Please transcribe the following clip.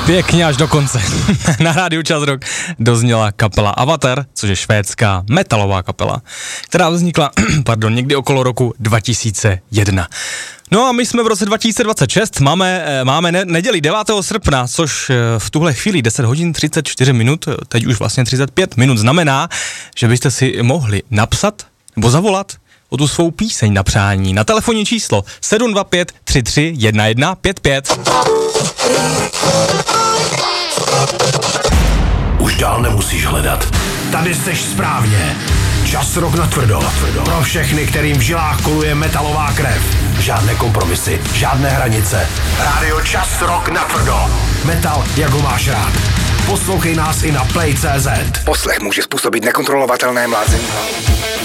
Pěkně až do konce. Na rádiu Čas Rock dozněla kapela Avatar, což je švédská metalová kapela, která vznikla někdy okolo roku 2001. No a my jsme v roce 2026, máme neděli 9. srpna, což v tuhle chvíli 10 hodin 34 minut, teď už vlastně 35 minut, znamená, že byste si mohli napsat nebo zavolat o tu svou píseň na přání na telefonní číslo 725 33 1155. Už dál nemusíš hledat. Tady seš správně. Čas Rock natvrdo. Pro všechny, kterým v žilách koluje metalová krev. Žádné kompromisy, žádné hranice. Rádio Čas Rock natvrdo. Metal, jak ho máš rád. Poslouchej nás i na Play.cz. Poslech může způsobit nekontrolovatelné mlázení.